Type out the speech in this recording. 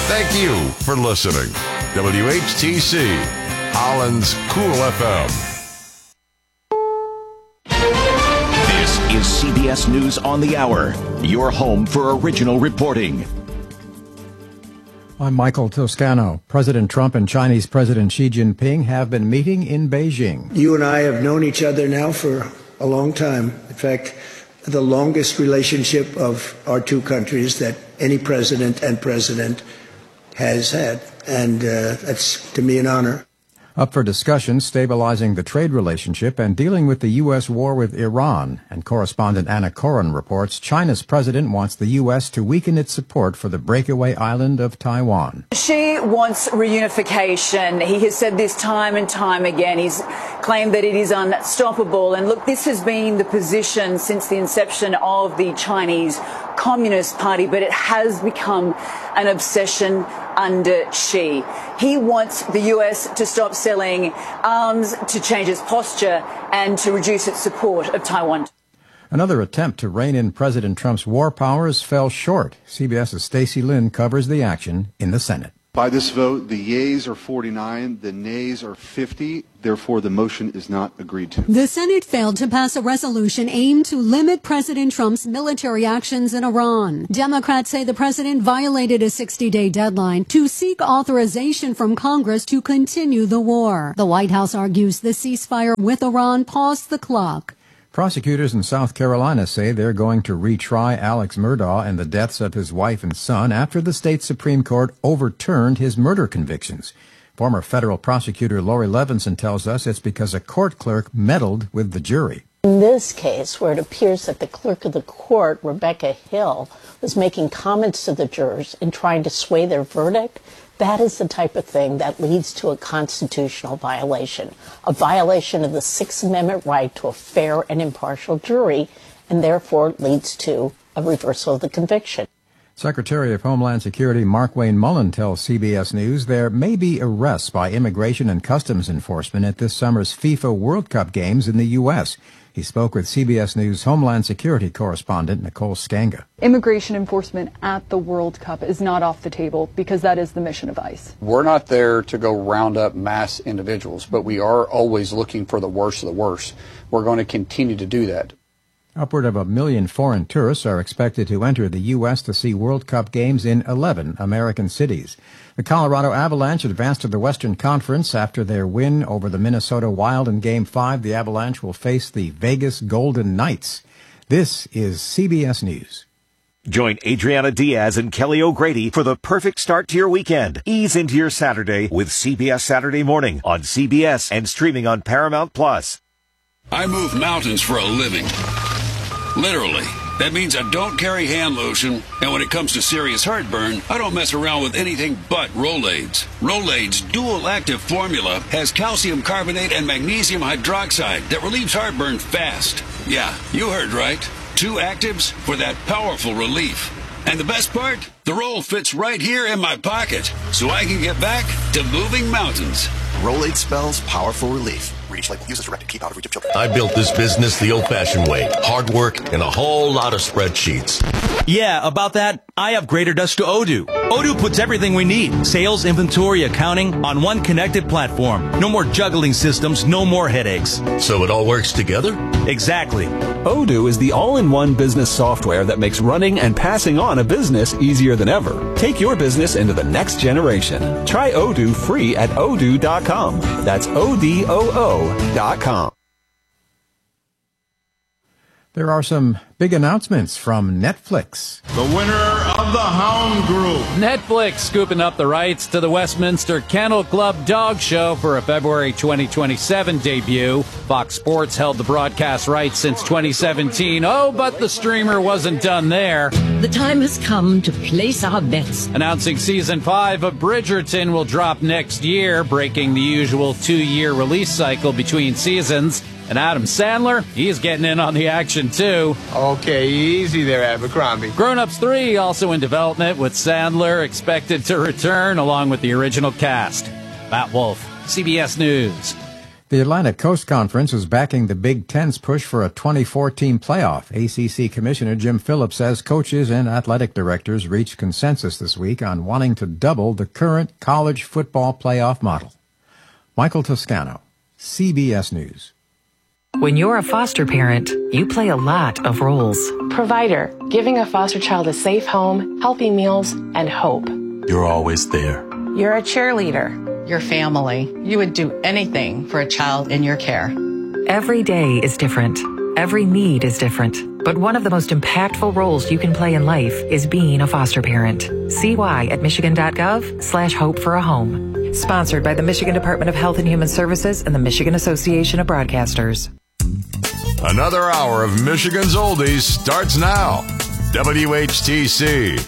Thank you for listening. WHTC, Holland's Cool FM. This is CBS News on the Hour, your home for original reporting. I'm Michael Toscano. President Trump and Chinese President Xi Jinping have been meeting in Beijing. You and I have known each other now for a long time. In fact, the longest relationship of our two countries that any president and president has had. And that's, to me, an honor. Up for discussion, stabilizing the trade relationship and dealing with the U.S. war with Iran. And correspondent Anna Coren reports China's president wants the U.S. to weaken its support for the breakaway island of Taiwan. Xi wants reunification. He has said this time and time again. He's claimed that it is unstoppable. And look, this has been the position since the inception of the Chinese Communist Party, but it has become an obsession under Xi. He wants the U.S. to stop selling arms, to change its posture, and to reduce its support of Taiwan. Another attempt to rein in President Trump's war powers fell short. CBS's Stacey Lynn covers the action in the Senate. By this vote, the yeas are 49, the nays are 50. Therefore, the motion is not agreed to. The Senate failed to pass a resolution aimed to limit President Trump's military actions in Iran. Democrats say the president violated a 60-day deadline to seek authorization from Congress to continue the war. The White House argues the ceasefire with Iran paused the clock. Prosecutors in South Carolina say they're going to retry Alex Murdaugh and the deaths of his wife and son after the state Supreme Court overturned his murder convictions. Former federal prosecutor Lori Levinson tells us it's because a court clerk meddled with the jury. In this case, where it appears that the clerk of the court, Rebecca Hill, was making comments to the jurors and trying to sway their verdict, that is the type of thing that leads to a constitutional violation, a violation of the Sixth Amendment right to a fair and impartial jury, and therefore leads to a reversal of the conviction. Secretary of Homeland Security Mark Wayne Mullen tells CBS News there may be arrests by Immigration and Customs Enforcement at this summer's FIFA World Cup games in the U.S. He spoke with CBS News Homeland Security correspondent Nicole Skanga. Immigration enforcement at the World Cup is not off the table because that is the mission of ICE. We're not there to go round up mass individuals, but we are always looking for the worst of the worst. We're going to continue to do that. Upward of 1 million foreign tourists are expected to enter the U.S. to see World Cup games in 11 American cities. The Colorado Avalanche advanced to the Western Conference after their win over the Minnesota Wild in Game 5. The Avalanche will face the Vegas Golden Knights. This is CBS News. Join Adriana Diaz and Kelly O'Grady for the perfect start to your weekend. Ease into your Saturday with CBS Saturday Morning on CBS and streaming on Paramount+. I move mountains for a living. Literally. That means I don't carry hand lotion, and when it comes to serious heartburn, I don't mess around with anything but Rolaids. Rolaids' dual-active formula has calcium carbonate and magnesium hydroxide that relieves heartburn fast. Yeah, you heard right. 2 actives for that powerful relief. And the best part? The roll fits right here in my pocket, so I can get back to moving mountains. Rolaids spells powerful relief. Read each label. Use as directed. Keep out of reach of children. I built this business the old-fashioned way. Hard work and a whole lot of spreadsheets. Yeah, about that, I upgraded us to Odoo. Odoo puts everything we need. Sales, inventory, accounting on one connected platform. No more juggling systems, no more headaches. So it all works together? Exactly. Odoo is the all-in-one business software that makes running and passing on a business easier than ever. Take your business into the next generation. Try Odoo free at odoo.com. That's ODOO.com. There are some big announcements from Netflix. The winner of the Hound Group. Netflix scooping up the rights to the Westminster Kennel Club dog show for a February 2027 debut. Fox Sports held the broadcast rights since 2017. Oh, but the streamer wasn't done there. The time has come to place our bets. Announcing season 5 of Bridgerton will drop next year, breaking the usual 2-year release cycle between seasons. And Adam Sandler, he's getting in on the action, too. Okay, easy there, Abercrombie. Grown Ups 3 also in development, with Sandler expected to return along with the original cast. Matt Wolf, CBS News. The Atlantic Coast Conference is backing the Big Ten's push for a 24-team playoff. ACC Commissioner Jim Phillips says coaches and athletic directors reached consensus this week on wanting to double the current college football playoff model. Michael Toscano, CBS News. When you're a foster parent, you play a lot of roles. Provider, giving a foster child a safe home, healthy meals, and hope. You're always there. You're a cheerleader. Your family. You would do anything for a child in your care. Every day is different. Every need is different. But one of the most impactful roles you can play in life is being a foster parent. See why at michigan.gov/hope for a home. Sponsored by the Michigan Department of Health and Human Services and the Michigan Association of Broadcasters. Another hour of Michigan's Oldies starts now. WHTC.